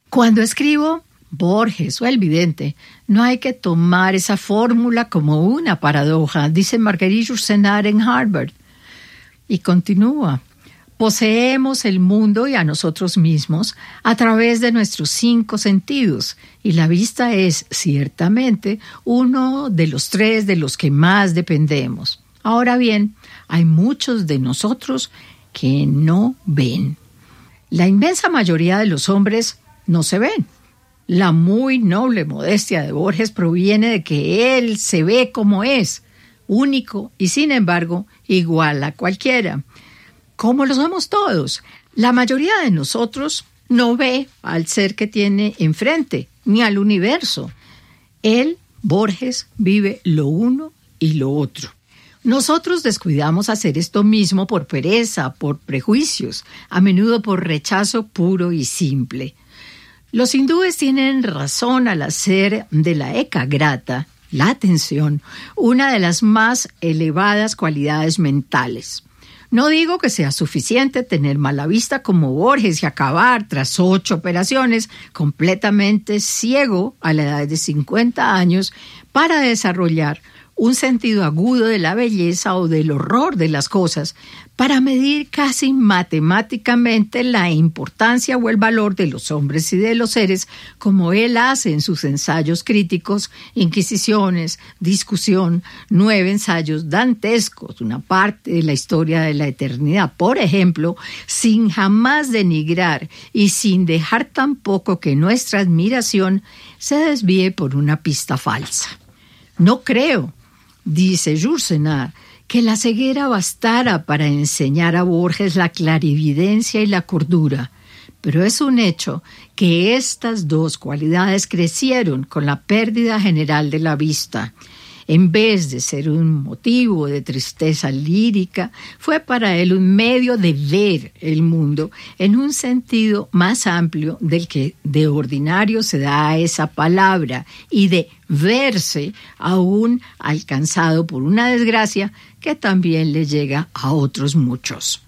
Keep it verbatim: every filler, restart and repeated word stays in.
Cuando escribo Borges o El Vidente, no hay que tomar esa fórmula como una paradoja, dice Marguerite Yourcenar en Harvard. Y continúa. Poseemos el mundo y a nosotros mismos a través de nuestros cinco sentidos, y la vista es, ciertamente, uno de los tres de los que más dependemos. Ahora bien, hay muchos de nosotros que no ven. La inmensa mayoría de los hombres no se ven. La muy noble modestia de Borges proviene de que él se ve como es, único y, sin embargo, igual a cualquiera. Como lo somos todos. La mayoría de nosotros no ve al ser que tiene enfrente, ni al universo. Él, Borges, vive lo uno y lo otro. Nosotros descuidamos hacer esto mismo por pereza, por prejuicios, a menudo por rechazo puro y simple. Los hindúes tienen razón al hacer de la ekagrata, la atención, una de las más elevadas cualidades mentales. No digo que sea suficiente tener mala vista como Borges y acabar, tras ocho operaciones, completamente ciego a la edad de cincuenta años para desarrollar un sentido agudo de la belleza o del horror de las cosas, para medir casi matemáticamente la importancia o el valor de los hombres y de los seres, como él hace en sus ensayos críticos, Inquisiciones, Discusión, nueve ensayos dantescos, una parte de la historia de la eternidad, por ejemplo, sin jamás denigrar y sin dejar tampoco que nuestra admiración se desvíe por una pista falsa. No creo, dice Yourcenar, que la ceguera bastara para enseñar a Borges la clarividencia y la cordura, pero es un hecho que estas dos cualidades crecieron con la pérdida general de la vista. En vez de ser un motivo de tristeza lírica, fue para él un medio de ver el mundo en un sentido más amplio del que de ordinario se da a esa palabra, y de verse aún alcanzado por una desgracia que también le llega a otros muchos.